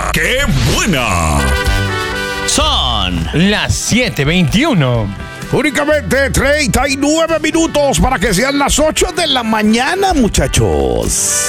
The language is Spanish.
¡Qué buena! Son las 7:21. Únicamente 39 minutos para que sean las 8 de la mañana, muchachos.